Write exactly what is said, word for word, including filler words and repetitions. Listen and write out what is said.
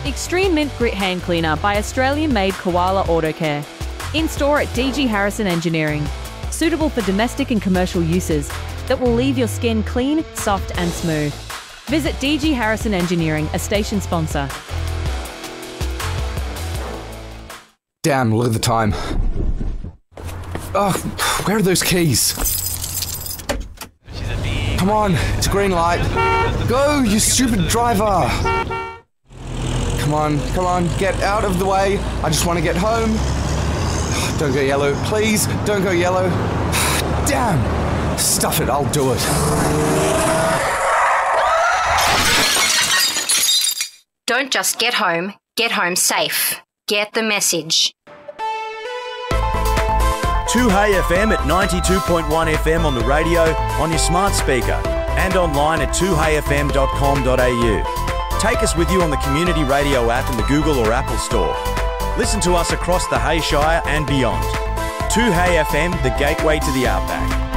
Extreme Mint Grit Hand Cleaner by Australian-made Koala Auto Care. In store at D G Harrison Engineering. Suitable for domestic and commercial uses that will leave your skin clean, soft and smooth. Visit D G Harrison Engineering, a station sponsor. Damn, look at the time. Oh, where are those keys? Come on, it's a green light. Go, you stupid driver! Come on, come on, get out of the way. I just want to get home. Don't go yellow, please, don't go yellow. Damn! Stuff it, I'll do it. Don't just get home, get home safe. Get the message. two Hey F M at ninety-two point one F M on the radio, on your smart speaker, and online at two hey f m dot com dot a u. Take us with you on the Community Radio app in the Google or Apple Store. Listen to us across the Hay Shire and beyond. two Hey F M, the gateway to the outback.